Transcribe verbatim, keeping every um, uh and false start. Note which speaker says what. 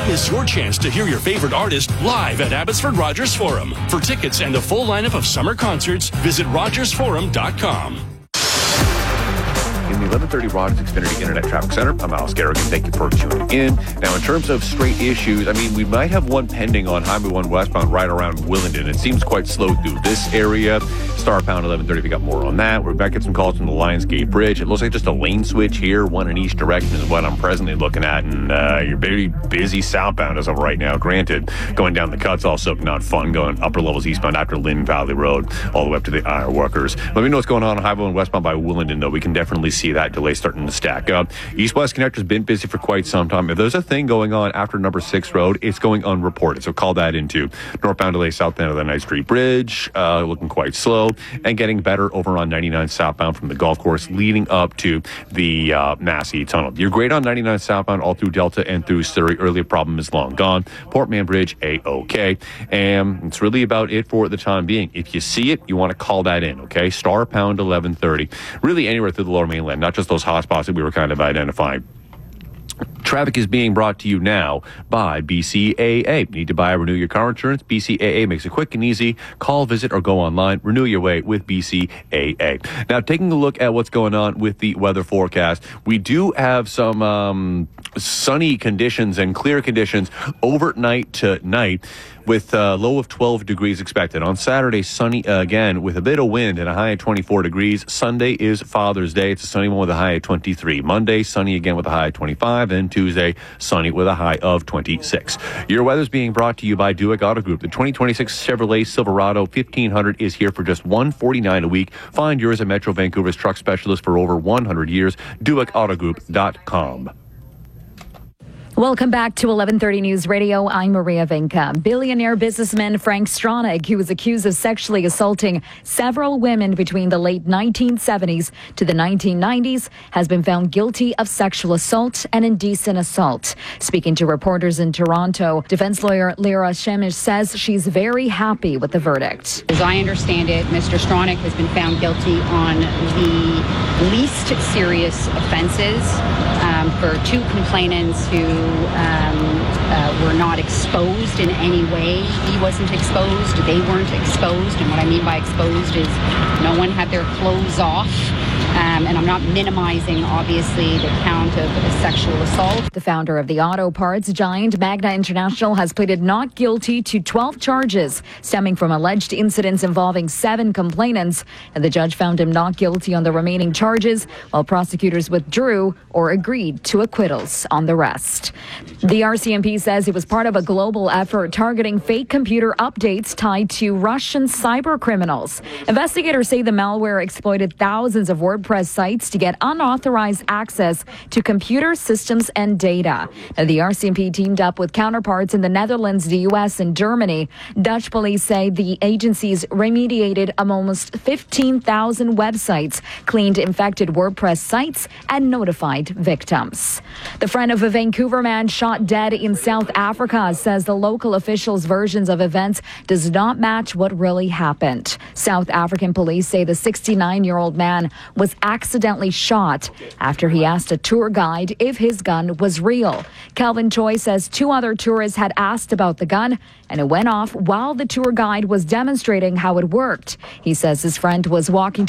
Speaker 1: Don't miss your chance to hear your favorite artist live at Abbotsford Rogers Forum. For tickets and a full lineup of summer concerts, visit rogers forum dot com.
Speaker 2: In the eleven thirty Rogers Xfinity Internet Traffic Center, I'm Alice Garrigan. Thank you for tuning in. Now, in terms of straight issues, I mean, we might have one pending on Highway one westbound right around Willingdon. It seems quite slow through this area. Star pound eleven thirty if you got more on that. We're about to get some calls from the Lionsgate Bridge. It looks like just a lane switch here, one in each direction is what I'm presently looking at. And uh, you're very busy southbound as of right now. Granted, going down the cuts also not fun. Going upper levels eastbound after Lynn Valley Road all the way up to the Ironworkers. Let me know what's going on on Highway one westbound by Willingdon, though. We can definitely see that delay starting to stack up. East-West Connector's been busy for quite some time. If there's a thing going on after number six road, it's going unreported. So call that into northbound delay southbound of the Knight Street Bridge, uh, looking quite slow, and getting better over on ninety-nine southbound from the golf course leading up to the uh, Massey Tunnel. You're great on ninety-nine southbound all through Delta and through Surrey. Earlier problem is long gone. Portman Bridge, A-OK. And it's really about it for the time being. If you see it, you want to call that in, okay? Star pound eleven thirty. Really anywhere through the lower mainland, not just those hot spots that we were kind of identifying. Traffic is being brought to you now by B C A A. Need to buy or renew your car insurance? B C A A makes it quick and easy. Call, visit, or go online. Renew your way with B C A A. Now, taking a look at what's going on with the weather forecast, we do have some um, sunny conditions and clear conditions overnight tonight, with a low of twelve degrees expected. On Saturday, sunny uh, again with a bit of wind and a high of twenty-four degrees. Sunday is Father's Day. It's a sunny one with a high of twenty-three. Monday, sunny again with a high of twenty-five. And Tuesday, sunny with a high of twenty-six. Your weather's being brought to you by Duick Auto Group. The twenty twenty-six Chevrolet Silverado fifteen hundred is here for just one hundred forty-nine dollars a week. Find yours at Metro Vancouver's truck specialist for over one hundred years. Duick Auto Group dot com.
Speaker 3: Welcome back to eleven thirty News Radio. I'm Maria Vinca. Billionaire businessman Frank Stronach, who was accused of sexually assaulting several women between the late nineteen seventies to the nineteen nineties, has been found guilty of sexual assault and indecent assault. Speaking to reporters in Toronto, defense lawyer Lyra Shemish says she's very happy with the verdict.
Speaker 4: As I understand it, Mister Stronach has been found guilty on the least serious offenses um, for two complainants who Um, uh, were not exposed in any way. He wasn't exposed, they weren't exposed, and what I mean by exposed is no one had their clothes off. Um, and I'm not minimizing, obviously, the count of sexual assault.
Speaker 3: The founder of the auto parts giant Magna International has pleaded not guilty to twelve charges stemming from alleged incidents involving seven complainants, and the judge found him not guilty on the remaining charges, while prosecutors withdrew or agreed to acquittals on the rest. The R C M P says it was part of a global effort targeting fake computer updates tied to Russian cyber criminals. Investigators say the malware exploited thousands of WordPress sites to get unauthorized access to computer systems and data. Now, the R C M P teamed up with counterparts in the Netherlands, the U S, and Germany. Dutch police say the agencies remediated almost fifteen thousand websites, cleaned infected WordPress sites, and notified victims. The friend of a Vancouver man shot dead in South Africa says the local officials' versions of events does not match what really happened. South African police say the sixty-nine-year-old man was accidentally shot after he asked a tour guide if his gun was real. Calvin Choi says two other tourists had asked about the gun, and it went off while the tour guide was demonstrating how it worked. He says his friend was walking